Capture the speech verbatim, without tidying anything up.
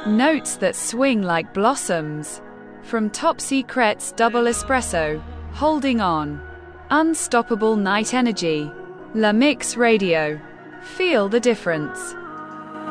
Notes that swing like blossoms. From Top Secret's Double Espresso. Holding On. Unstoppable Night Energy. La Mix Radio. Feel the difference.